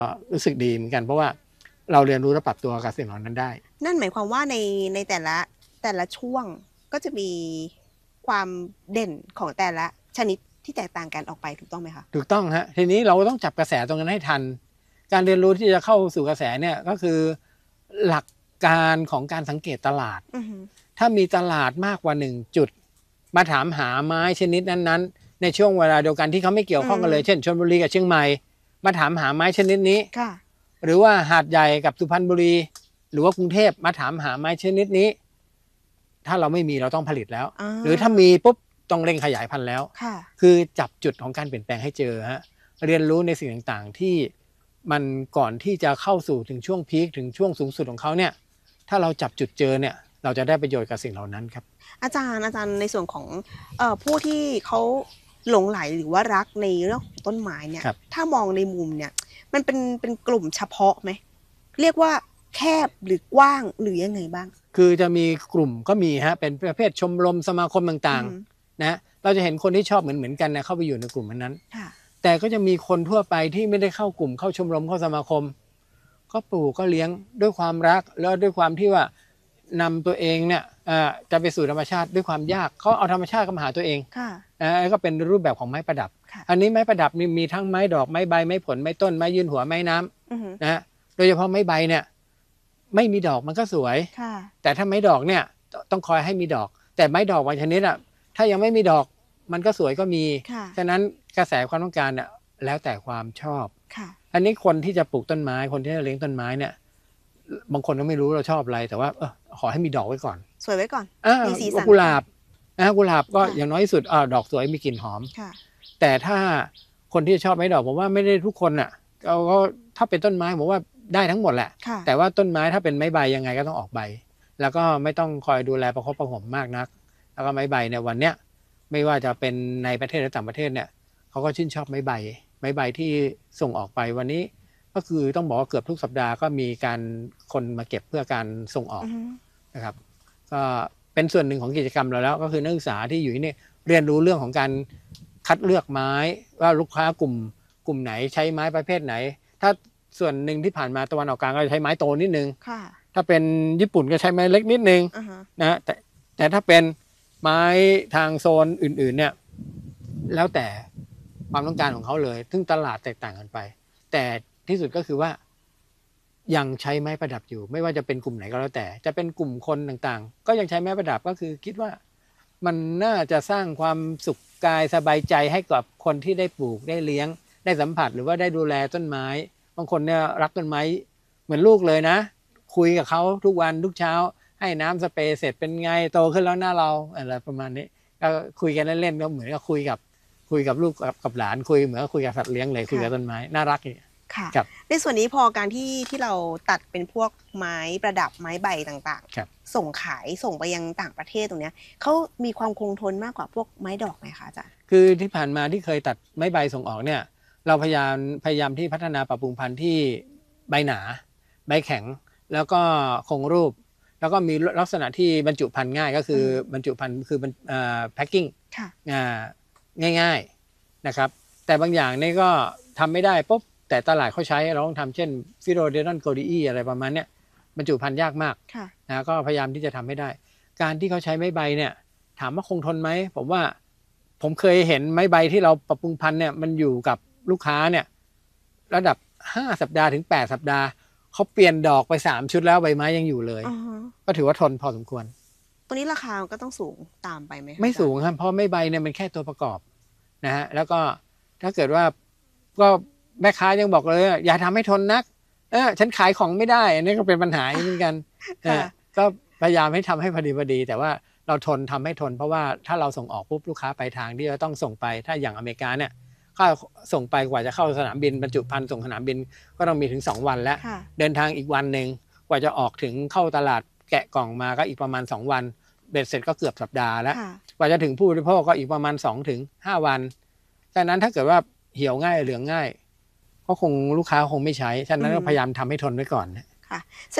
รู้สึกดีเหมือนกันเพราะว่าเราเรียนรู้และปรับตัวกับสิ่งเหล่านั้นได้นั่นหมายความว่าในแต่ละช่วงก็จะมีความเด่นของแต่ละชนิดที่แตกต่างกันออกไปถูกต้องไหมคะถูกต้องฮะทีนี้เราต้องจับกระแสตรงนั้นให้ทันการเรียนรู้ที่จะเข้าสู่กระแสเนี่ยก็คือหลักการของการสังเกตตลาดถ้ามีตลาดมากกว่า1จุดมาถามหาไม้ชนิดนั้นๆในช่วงเวลาเดียวกันที่เขาไม่เกี่ยวข้องกันเลยเช่นชลบุรีกับเชียงใหม่มาถามหาไม้ชนิดนี้หรือว่าหาดใหญ่กับสุพรรณบุรีหรือว่ากรุงเทพมาถามหาไม้ชนิดนี้ถ้าเราไม่มีเราต้องผลิตแล้วหรือถ้ามีปุ๊บต้องเร่งขยายพันธุ์แล้วคือจับจุดของการเปลี่ยนแปลงให้เจอฮะเรียนรู้ในสิ่งต่างๆที่มันก่อนที่จะเข้าสู่ถึงช่วงพีคถึงช่วงสูงสุดของเขาเนี่ยถ้าเราจับจุดเจอเนี่ยเราจะได้ประโยชน์กับสิ่งเหล่านั้นครับอาจารย์ในส่วนของผู้ที่เขาหลงไหลหรือว่ารักในเรื่องของต้นไม้เนี่ยถ้ามองในมุมเนี่ยมันเป็นกลุ่มเฉพาะไหมเรียกว่าแคบหรือกว้างหรือยังไงบ้างคือจะมีกลุ่มก็มีฮะเป็นประเภทชมรมสมาคมต่างๆนะเราจะเห็นคนที่ชอบเหมือนกันนะเข้าไปอยู่ในกลุ่มนั้นแต่ก็จะมีคนทั่วไปที่ไม่ได้เข้ากลุ่มเข้าชมรมเข้าสมาคมก็ปลูกก็เลี้ยงด้วยความรักแล้วด้วยความที่ว่านำตัวเองเนี่ยจะไปสู่ธรรมชาติด้วยความยากเขาเอาธรรมชาติเข้ามาหาตัวเองก็เป็นรูปแบบของไม้ประดับอันนี้ไม้ประดับมีทั้งไม้ดอกไม้ใบไม้ผลไม้ต้นไม้ยืนหัวไม้น้ำนะโดยเฉพาะไม้ใบเนี่ยไม่มีดอกมันก็สวยแต่ถ้าไม้ดอกเนี่ยต้องคอยให้มีดอกแต่ไม้ดอกบางชนิดถ้ายังไม่มีดอกมันก็สวยก็มีฉะนั้นกระแสความต้องการเนี่ยแล้วแต่ความชอบอันนี้คนที่จะปลูกต้นไม้คนที่จะเลี้ยงต้นไม้เนี่ยบางคนก็ไม่รู้เราชอบอะไรแต่ว่าขอให้มีดอกไว้ก่อนสวยไว้ก่อนมีสีสันกุหลาบกุหลาบก็อย่างน้อยที่สุดดอกสวยมีกลิ่นหอมแต่ถ้าคนที่ชอบไม้ดอกผมว่าไม่ได้ทุกคนก็ถ้าเป็นต้นไม้ผมว่าได้ทั้งหมดแหละแต่ว่าต้นไม้ถ้าเป็นไม้ใบยังไงก็ต้องออกใบแล้วก็ไม่ต้องคอยดูแลประคบประหงมมากนักแล้วก็ไม้ใบเนี่ยวันเนี้ยไม่ว่าจะเป็นในประเทศหรือต่างประเทศเนี่ยเขาก็ชื่นชอบไม้ใบที่ส่งออกไปวันนี้ก็คือต้องบอกว่าเกือบทุกสัปดาห์ก็มีการคนมาเก็บเพื่อการส่งออกนะครับก็เป็นส่วนหนึ่งของกิจกรรมเราแล้วก็คือนักศึกษาที่อยู่ที่นี่เรียนรู้เรื่องของการคัดเลือกไม้ว่าลูกค้ากลุ่มไหนใช้ไม้ประเภทไหนถ้าส่วนหนึ่งที่ผ่านมาตะวันออกกลางก็จะใช้ไม้โตนิดนึงถ้าเป็นญี่ปุ่นก็ใช้ไม้เล็กนิดนึงนะแต่ถ้าเป็นไม้ทางโซนอื่นๆเนี่ยแล้วแต่ความต้องการของเขาเลยซึ่งตลาดแตกต่างกันไปแต่ที่สุดก็คือว่ายังใช้ไม้ประดับอยู่ไม่ว่าจะเป็นกลุ่มไหนก็แล้วแต่จะเป็นกลุ่มคนต่างๆก็ยังใช้ไม้ประดับก็คือคิดว่ามันน่าจะสร้างความสุขกายสบายใจให้กับคนที่ได้ปลูกได้เลี้ยงได้สัมผัสหรือว่าได้ดูแลต้นไม้บางคนเนี่ยรักต้นไม้เหมือนลูกเลยนะคุยกับเขาทุกวันทุกเช้าให้น้ำสเปรย์เสร็จเป็นไงโตขึ้นแล้วหน้าเราอะไรประมาณนี้ก็คุยกันเล่นๆก็เหมือนกับคุยกับลูกกับหลานคุยเหมือนกับคุยกับสัตว์เลี้ยงเลยคุยกับต้นไม้น่ารักอย่างนี้ค่ะในส่วนนี้พอการที่เราตัดเป็นพวกไม้ประดับไม้ใบต่างๆส่งขายส่งไปยังต่างประเทศตรงนี้เขามีความคงทนมากกว่าพวกไม้ดอกไหมคะอาจารย์คือที่ผ่านมาที่เคยตัดไม้ใบส่งออกเนี่ยเราพยายามที่พัฒนาปรับปรุงพันธุ์ที่ใบหนาใบแข็งแล้วก็คงรูปแล้วก็มีลักษณะที่บรรจุภัณฑ์ง่ายก็คือบรรจุภัณฑ์คือแพ็คกิ้งง่ายๆนะครับแต่บางอย่างนี่ก็ทำไม่ได้ปุ๊บแต่ตลาดเขาใช้เราต้องทำเช่นฟิโรเดนอนโกดีอะไรประมาณนี้บรรจุภัณฑ์ยากมากนะก็พยายามที่จะทำให้ได้การที่เขาใช้ไม้ใบเนี่ยถามว่าคงทนไหมผมว่าผมเคยเห็นไม้ใบที่เราปรับปรุงพันธุ์เนี่ยมันอยู่กับลูกค้าเนี่ยระดับ5 สัปดาห์ถึง8 สัปดาห์เขาเปลี่ยนดอกไป3 ชุดแล้วใบไม้ยังอยู่เลยก็ถือว่าทนพอสมควรตัวนี้ราคาก็ต้องสูงตามไปไหมไม่สูงครับเพราะไม้ใบเนี่ยมันแค่ตัวประกอบนะฮะแล้วก็ถ้าเกิดว่าก็แม่ค้ายังบอกเลยอย่าทำให้ทนนักฉันขายของไม่ได้อันนี้ก็เป็นปัญหาเหมือนกันก็พยายามให้ทำให้พอดีแต่ว่าเราทำให้ทนเพราะว่าถ้าเราส่งออกปุ๊บลูกค้าไปทางที่จะต้องส่งไปถ้าอย่างอเมริกาเนี่ยถ้าส่งไปกว่าจะเข้าสนามบินบรรจุภัณฑ์ส่งสนามบินก็ต้องมีถึง2 วันแล้วเดินทางอีกวันหนึ่งกว่าจะออกถึงเข้าตลาดแกะกล่องมาก็อีกประมาณ2 วันเบ็ดเสร็จก็เกือบสัปดาห์แล้วกว่าจะถึงผู้บริโภคก็อีกประมาณ2 ถึง 5 วันดังนั้นถ้าเกิดว่าเหี่ยวง่ายเหลืองง่ายก็คงลูกค้าคงไม่ใช้ฉะนั้นก็พยายามทำให้ทนไว้ก่อนค่ะ